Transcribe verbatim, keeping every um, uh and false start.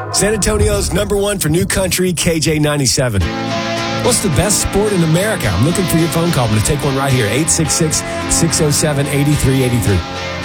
San Antonio's number one for new country, K J ninety-seven. What's the best sport in America? I'm looking for your phone call. I'm going to take one right here, eight six six, six oh seven, eight three eight three.